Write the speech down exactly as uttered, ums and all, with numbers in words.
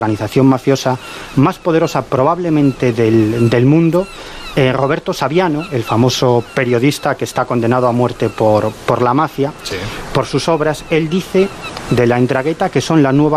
organización mafiosa más poderosa probablemente del, del mundo, eh, Roberto Saviano, el famoso periodista que está condenado a muerte por, por la mafia, sí. por sus obras, él dice de la 'Ndrangheta que son la nueva